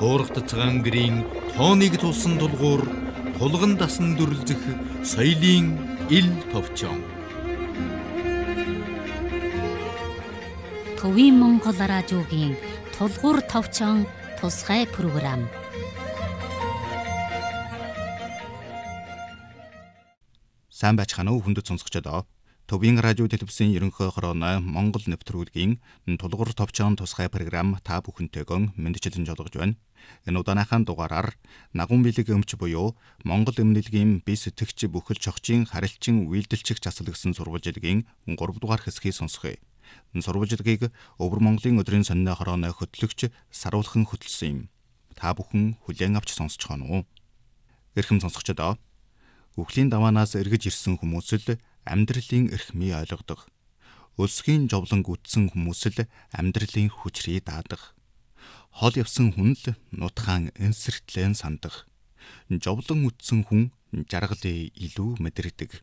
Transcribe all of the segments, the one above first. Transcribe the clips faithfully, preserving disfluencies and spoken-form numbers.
туурагдцгаан гэрийн тооныг тулсан тулгуур тулган дасан дүрлзэх соёлын ил товчон. Төвийн Монгол радиогийн тулгуур товчон тусгай програм. Сайн байцгаана уу хүндэт сонсогчдоо. Төвийн радио телевизийн ерөнхий хорооны Монгол нэвтрүүлгийн тулгуур товчон тусгай програм та бүхэнтэйгэн мэдчилэн жолгож байна. Энэ удааныхаа дугаараар нагуун билег өмч буюу Монгол эмнэлгийн бие сэтгэгч бүхэл чогчийн харилцан үйлдэлчих засал гэсэн сурвалжилгийн гурав дугаар хэсгийг сонсгоё. Сурвалжилгийг Өвөр Монголын өдрийн сонины хорооны хөтлөгч Саруулхан хөтлсөн юм. Та бүхэн хүлээн авч сонсчихоно уу? Эрхэм сонсогчдоо, үхлийн даваанаас эргэж ирсэн хүмүүс л амьдралын эрхмийг ойлгодог. Өлсгийн жовлон гүтсэн хүмүүс л амьдралын хүчрийг даадаг. Хол явсан хүн л нутгаан энсэртлэн сандах. Жовлон үтсэн хүн жаргалыг илүү мэдэрдэг.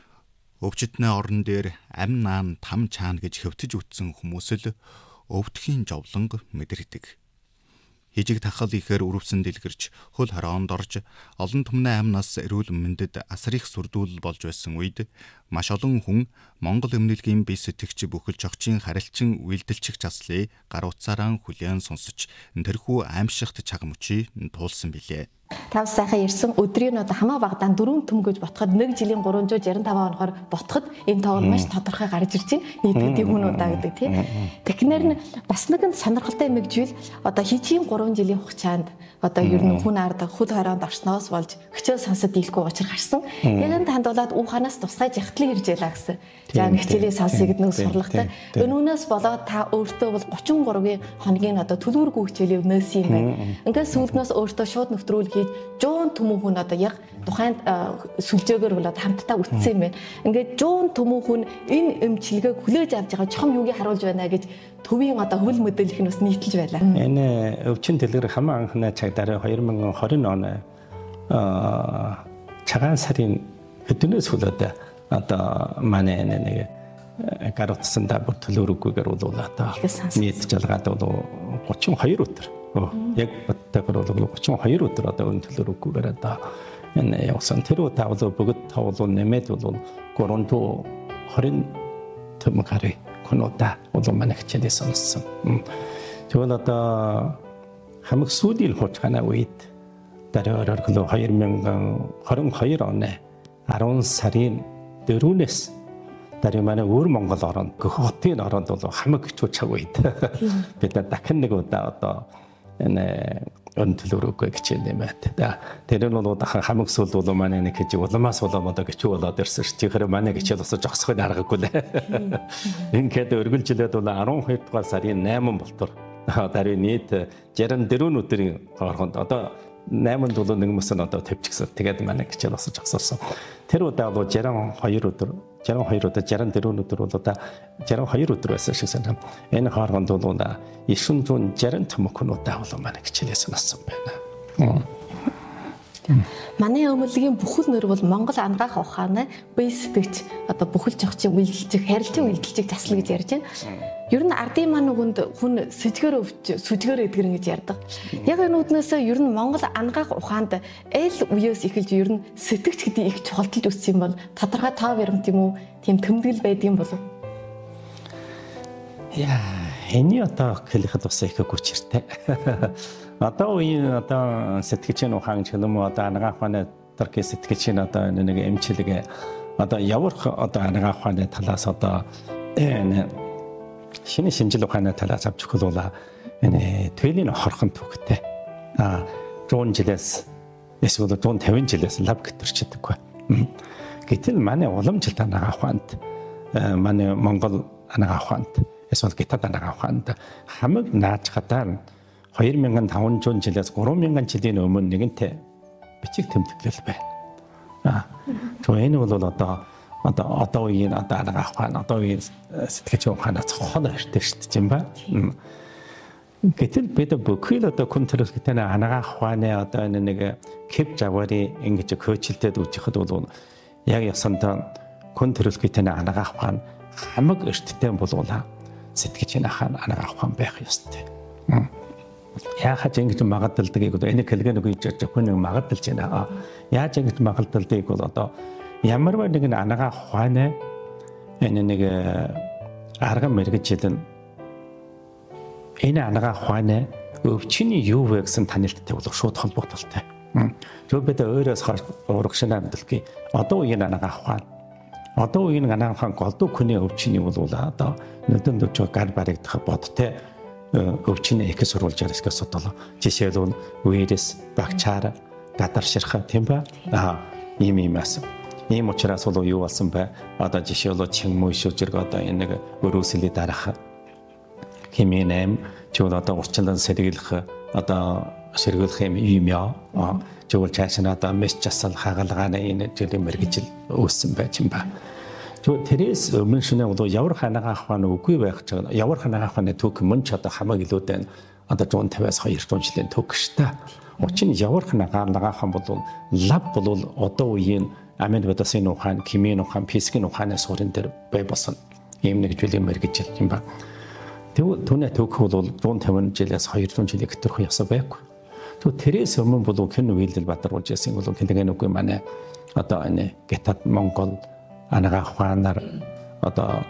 Өвчтний орон дээр ам наан там чаана гэж хөвтөж үтсэн хүмүүс л өвдхийн жовлонг мэдэрдэг. Хижиг тахал ихээр өрөвсөн дэлгэрч хөл хороонд орж олон түмний амнаас эрүүл мэндэд асар их сүрдүүл болж байсан үед маш олон хүн Монгол эмнэлгийн бие сэтгэгч бүхэл чогчийн харилцан үйлдэлчих заслыг гар утсаараа хүлээн сонсож тэрхүү аимшигт чаг мөчийг туулсан билээ. Тав сайхан ирсэн өдрийн одоо хамаа багдаан дөрөв төм гэж ботход нэг жилийн гурван зуун жарим таван хоногоор ботход энэ тоон маш тодорхой гарч ирж байна. Нийтдээ хүн удаа гэдэг тийм. Тэгэхээр нь бас нэгэн сонирхолтой юм гэвэл одоо хижийн гурван жилийн хугацаанд одоо ер нь хүн ард хөл хороонд орсноос болж хичээл сонсод дийлгүй учир гарсан. Яг энэ тандуулаад ууханаас тусгай жахтлыг ирж ялаа гэсэн. За нэг хичээлийг сонсъё гэдэг нэг сурлагтай. Өнөөс болоод та өөртөө бол гучин гурван хоногийн одоо төлөвлөргүй хичээлийг нөөсөн юм байна. Ингээд сүүлднээс өөртөө шууд нэвтрүүл хийж жуун төмөн хүн одоо яг тухайн сүлжээгөр болоод хамтдаа үтсэн юм байна. Ингээд жуун төмөн хүн энэ эмчилгээг хүлээж авч байгаа чухам юугийг харуулж байна гэж төвийн одоо хөл мэдээлэл их нь бас нийтэлж байлаа. Энэ өвчин дэлгэр хамаа анхны цагдаа двадцать двадцать оны аа цагаан сарын хэднээс хөлөөд одоо манай нэг гар утсандаа бүр төлөөрөггүйгээр бол одоо нийт жалгаад бол тридцать two өдөр. Яг бодтойгоор бол тридцать two өдөр одоо өн төлөөрөггүйгээр одоо энэ явсан. Тэр удаа бол бүгд тавлуу нэмээд бол триста тwenty гарыг конота бол манай хичээлээ сонссон. Тэгвэл одоо хамаг сүүлийн хугацааны үед дараагаар двадцать twenty-two оны арван сарын дөрөвнөөс даруй манай өвөр Монгол оронд хотын оронд бол хамаг хичүү чаг үед бид дахин нэг удаа одоо энэ өн төлөөрөөгүй гэж юм байна. Тэр нь бол хамаг сүлд бол манай нэг гэж уламаас болоод одоо гिचүү болоод ирсэн ш. Тэгэхээр манай гिचэл бас жогсохыг аргагүй л. Ингээд өргөлжилээд бол twelve дугаар сарын eight болтор даруй нийт sixty-four өдрийн хооронд одоо eight бол нэг мөсөн одоо тавьчихсан. Тэгээд манай гिचэл бас жогсорсон. Тэр удаа бол sixty-two өдөр sixty-two өдөр sixty-four өдөр бол одоо sixty-two өдөр байсан шиг санаа. Энэ хооронд бол nine sixty төмөн удаа бол манай гिचэлээс нассан байна. Манай өмөлгийн бүхэл нэр бол Монгол ангаах ухааны бие сэтгэгч одоо бүхэл жогчийн үйлдэлчих харилцан үйлдэлчих засал гэж ярьж байна. Ер нь ардын маань нүгэнд хүн сэжгээр өвч сүжгээр эдгэрэн гэж ярьдаг. Яг энэ үднээс ер нь Монгол ангаах ухаанд эл үеэс эхэлж ер нь сэтгэгч гэдэг их чухалдалж өссөн юм бол тодорхой тав баримт юм уу тийм тэмдэглэл байдсан болов. Яа, эний одоо хэлэхэд бас их гүчиртэй. Одоо үеийн одоо сэтгэгчийн ухаан ч юм уу одоо ангаах ухааны төркийн сэтгэгчийн одоо нэг эмчилгээ одоо явах одоо ангаах ухааны талаас одоо энэ шинэ шинжил ухааны талаас авч хөлөөла энэ твэлийн хорхон төгтэй а one hundred жилээс эсвэл one hundred fifty жилээс лаб гэтэрчдэггүй. Гэтэл манай уламжлалт ангаах ухаанд манай Монгол ангаах ухаанд эсвэл гитад ангаах ухаанд хамаг нааж хатаар twenty-five hundred жилээс three thousand жилийн өмнө нэгэнтэй бичиг тэмдэглэл байна. А тэгээ энэ бол одоо одоо одоо үеийн одоо ангаах ухаан одоо үеийн сэтгэгчийн ухаанаас хол өртөө шүү дээ юм ба. Гэтэл бид бүхэл одоо хүн төрөлхтэй ангаах ухааны одоо нэг кэп жавари ингэж хөөчлөлтөд үүсэхэд бол яг ясандаа хүн төрөлхтэй ангаах ухаан хамаг өртөтэй болуулаа сэтгэгчийн ахаан ангаах ухаан байх ёстой. яахаж ингэж магадalдаг гэдэг энэ хэлгэнэг үеж хүн нэг магадalж байна. Яаж ингэж магадalдаг бол одоо ямарваа нэгэн анага ухаанаа энэ нэг арга мэрэгжилэн энэ анага ухаанаа өвчний юу вэ гэсэн танилттай бол шууд холбогдолтой. Зөв бид өөрөөс урагшаа амдалгүй. Одоо үеийн анага ухаан. Одоо үеийн анага ухаан голдуу хүний өвчний бол одоо нүдэн дөж гар баригдах бодтой өвчний их сурвалж ярискаас одоо жишээлбэл вирус, бактериа, гадар ширхэг тийм ба аа ийм юм асан. Ийм учраас бол юу болсон бэ? Одоо жишээлбэл чимүү шүжирг одоо энэ нэг өрөөсөлий дарах химийн эм чивэл одоо урчлан сэргийлэх одоо сэргийлэх юм юм яа. Чивэл цаашаа одоо мэс жасал хагалгааны энэ жилийн мэрэгжил үүссэн байж юм ба. Тэгвэл тэрээс өмнө шинэ бол явар ханага ахван үгүй байх ч явар ханага ахваны төг мөн ч одоо хамаг илүүдэн одоо one fifty-аас two hundred жилийн төг штэ. Учир нь явар ханага агахан бол лаб бол одоо үеийн амин бадасын ухаан, химийн ухаан, физикийн ухааны суурин дээр бай болсон ийм нэг жилийн мэрэгжил юм ба. Тэгвэл түүний төг бол one fifty жилээс two hundred жилийн гэтэрх ясаа байхгүй. Тэгвэл тэрээс өмнө бол хэн үйлдэл бадарулж ясан бол хэлгэн үгүй манай одоо энэ Гетад Монгол анага ухаанаар одоо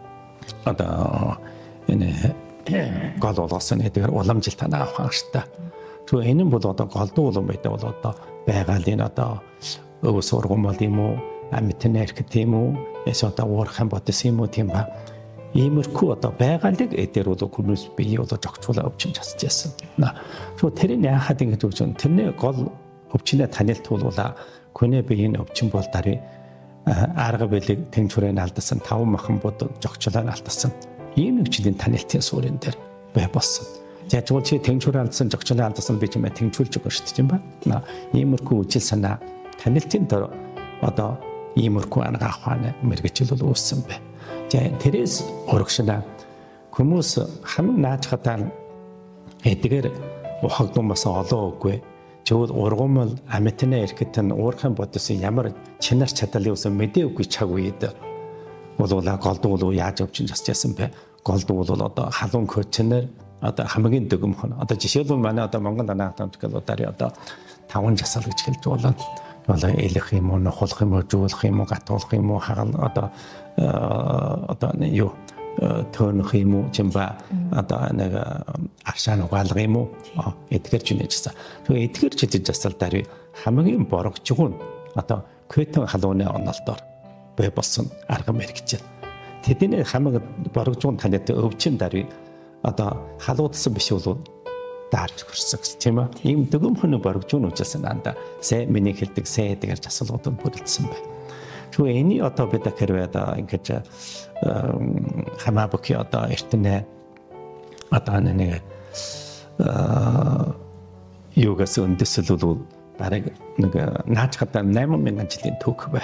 одоо энэ гол болгосон гэдэг уламжилт анага ухаан штэ. Тэгвэл энэ нь бол одоо голдуу улам байдаг бол одоо байгалийн одоо өвс сургамал юм уу, амьтны эрх тийм үү, эсвэл одоо уурхан бодис юм уу тийм ба. Иймэрхүү одоо байгалыг эдгээр бол хүмүүс бие одоо жогцуулаа өвчин засаж яасан. Тэгвэл тэрийг яахад ингэж өвчин тэрний гол өвчнөө танилтуулуулаа хүний биеийн өвчин бол дарыг арга билег тэнцвэрээ алдсан таван махан бод жогчлаа алдсан ийм нэг жилийн танилтын суурин дээр бай болсон. Яг л чи тэнцвэр алдсан жогчлаа алдсан би чимээ тэнцвэрж байгаа шүү дээ юм ба. Иймэрхүү үжил санаа танилтын дор одоо иймэрхүү ангаа ухааны мэрэгжил бол үүссэн бай. За тэрээс урагшаа хүмүүс хамаг нааж хатаа эдгээр ухагдсан бас олон үгүй. Зөвхөн ургамал амьтны эрхэт нь уурхан бодсон ямар чинар чадал юусан мэдээгүй чаг үед болоола голдуу бол яаж өвчин засчихсан бэ? Голдуу бол одоо халуун коочнэр одоо хамгийн дөгөмхөн одоо жишээлбэл манай одоо Монгол анаа хамтгал удари одоо таван жасал гэж хэлж болно. Одоо элэх юм уу, нухуулах юм уу, жуулах юм уу, гатуулах юм уу, хагал одоо одоо юу төөнөх юм уу, чимба одоо нэг аршаан угаалга юм уу, эдгээр ч нээжсэн. Тэгээ эдгээр чидэж засал даруй хамгийн борогчгун одоо Кётон халууны онолдоор бай болсон арга мэрэгчээ. Тэдний хамгийн борогчгун таньд өвчин даруй одоо халуудсан биш бол даарч хөрсөг тийм ээ. Ийм дөгөмхөн борогжуун үжилсэн анда сайн миний хэлдэг сайн эдгээр засалгууд нь бүрэлдсэн байна. Тэгвэл эний одоо бид хэрвээ одоо ингэж хамаабуки одоо эртнээ одоо нэг юугаас үндэслэл бол бараг нэг наач хатаа eight thousand жилийн түүх бай.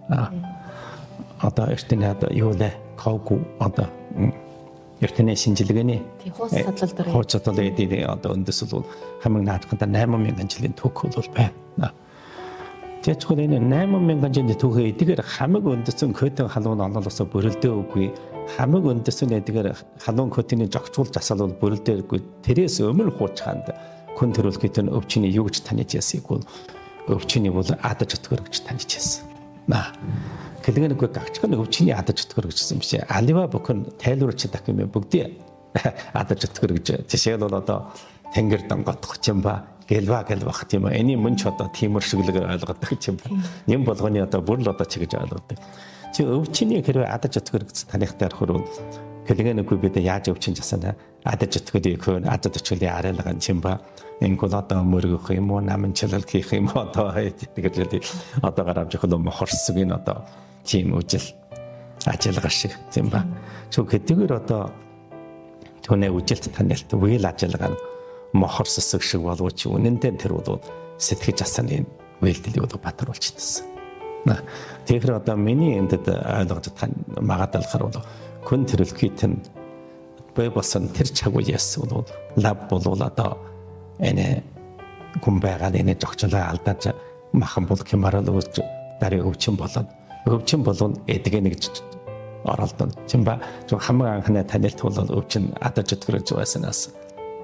Одоо эртнээ одоо юу лээ Каугу одоо эртний шинжилгээний хууц задлал дээр хууц задлал эдийн одоо үндэслэл бол хамгийн наадханта eight thousand жилийн түүх бол байна. Тэгэж хөл энэ eight thousand жилийн түүхээ эдгээр хамаг үндэсэн Кётон халуун онолоосоо бүрэлдээ үгүй хамаг үндэсэн эдгээр халуун Кётоны жогцуулж асал бол бүрэлдээгүй тэрээс өмнө хуучханд хүн төрөлхөд нь өвчний юу гэж таних ясыг бол өвчний бол адаж өтгөр гэж таних ясан. Наа Кэлгэн нэг гагчхан өвчний адаж өтгөр гэжсэн биш ээ. Алива бүхэн тайлбарч дах юм бүгдээ адаж өтгөр гэж. Жишээл бол одоо тэнгэр донготох юм ба гэлва гэлвах тийм ээ. Эний мөн ч одоо тиймэр шиглэг ойлгодог юм ба. Нэм болгоны одоо бүр л одоо чигэж ойлгодог. Чи өвчний хэрвээ адаж өтгөр гэж танихтай ярихөр Кэлгэн нэг бид яаж өвчин жасана адаж өтгөрийг хөө адаж өтгөлийн арайлган юм ба. Энгүүл одоо мөргөх юм уу намын чилэл хийх юм одоо тэгээд одоо гаравж хөл мохорсог энэ одоо тийм үжил ажиллагаа шиг тийм ба. Зөв хэдийгээр одоо түүний үжилт танилт үйл ажиллагаа нь мохорсог шиг боловч үнэндээ тэр бол сэтгэж асааны үйлдэлийг бол батруулчихсан. Тэгэхээр одоо миний энэд ойлгож тань магадalахар бол хүн төрөлхийт нь бай болсон тэр чаг үеэс бол лаб бол одоо энэ хүн байгаад энэ жогчлаа алдаж махан бол хямарал үүсч дарыг өвчин болоод өвчин болон эдгээ нэг оролдоно. Тийм ба хамаг анхны танилт бол өвчин адаж өтгөрөж байснаас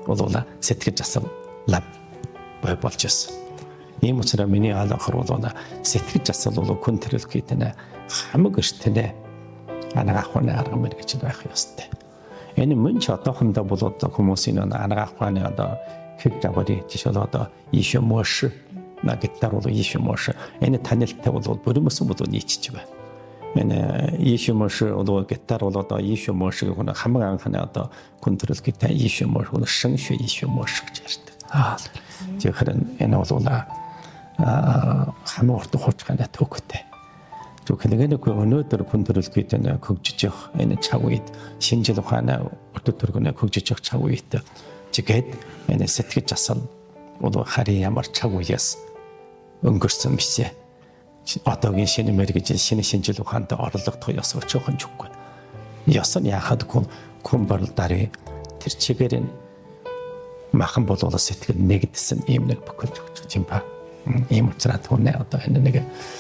болоола сэтгэж асал лав бой болж ирсэн. Ийм учраас миний алхахаар болоола сэтгэж асал болоо хүн төрөлх гэдэг хамаг эртнэ анагаахны арга мэрэгч байх ёстой. Энэ мөн ч одоохондоо болоод хүмүүсийн анагаахны одоо хэд давари жишээл одоо ишо мош на гитар болоо ишо мош энэ танилттай болоод бүрмэс болоо нийцэж байна. Энэ ишо мош одоо гитар болоо одоо ишо мош гэх нь хамаг анхны одоо хүн төрөлх гэдэг ишо мош болоо шэншү ишо мош гэж ярьдаг. Аа тэгэхээр энэ болоо а хамаг урт хуучгааны төгтэй. Тэгэхээр нэг өнөөдөр хүн төрөлх гэдэг хөгжиж явах энэ цаг үед шинжил ухааны урт төргөнө хөгжиж явах цаг үед чигэд энэ сэтгэж асал одоо харин ямар цаг үеэс өнгөрсөн бишээ. Одоогийн шинэ мэрэгж шинэ шинжил ухаанд орлогдох ёс өчөөхөн зүггүй. Ёс нь яхад хүн хүн бол дарыг тэр чигээр махан болоод сэтгэл нэгдсэн ийм нэг бүхэл зүгч юм ба. Ийм учраас түүнээ одоо энэ нэг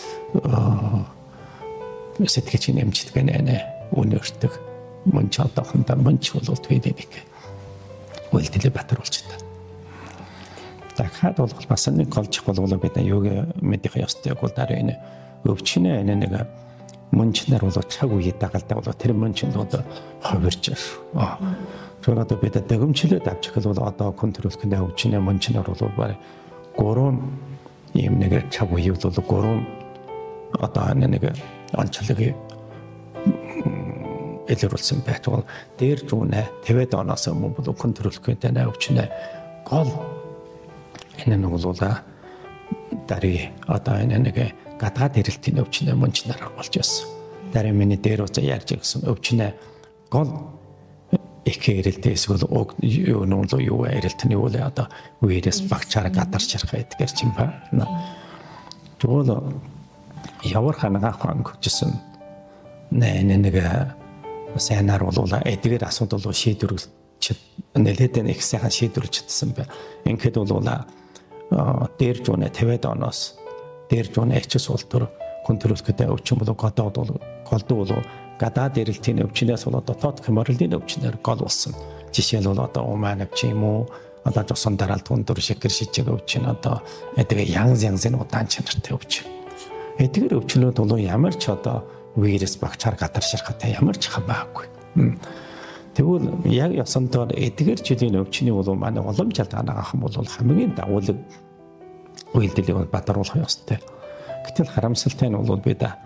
сэтгэжийн эмчилгээ нэ өнөртөг мөн ч одоохондоо мөн ч болоод байдаг үйлдэлээ батар болж байна. Дахиад бол бас нэг голж болов бид юу мэдих ёстой яг бол дараа энэ өвчнөө энэ нэг мөнчнэр бол цаг үе дагалдаа бол тэр мөнчин бол ховирч шүү. Тэр одоо бид дэгэмчлээд авчих бол одоо хүн төрөлхөндөө өвчнөө мөнчнэр бол баг гурван ийм нэг цаг үе бол гурван одоо нэг онцлогийг илрүүлсэн байтугай дээр зүүнэ тэвэд оноос өмнө бол хүн төрөлхөндөө өвчнөө гол энэ нэг болоо дари одоо энэ нэг гадаад эрэлтийн өвчнөө мөнчнөр болж байсан. Дари миний дээр уцаа ярьж гисэн өвчнөө гол их эрэлтээ эсвэл юу нөө юу эрэлтний үл одоо вирус багчаар гадарч ярах гэдгээр чинь ба. Тэгвэл явар ханагаах хангажсэн нэ нэг сайнаар болоо эдгээр асуудал шийдвэр нэлээд их сайхан шийдвэрлэж чадсан бай. Ингээд бол дээр зүүнэ тавиад оноос дээр зүүнэ эчс ултур хүн төрөлхөдөө өвчин болоо гадаад бол голдуу болоо гадаад эрэлтийн өвчнээс болоо дотоод хеморройдын өвчнөр гол болсон. Жишээл бол одоо умаан өвч юм уу одоо жосон дараалт хүндүр шикэр шижиг өвчин одоо эдгээр янз янзын удаан чанартай өвчин. Эдгээр өвчнүүд бол ямар ч одоо вирус багчаар гадарширхтай ямар ч хамаагүй. Тэгвэл яг ясантаар эдгээр жилийн өвчний бол манай уламжлалт анагаах бол хамгийн дагуулг үйлдэлийг бадаруулах ёстой. Гэтэл харамсалтай нь бол бид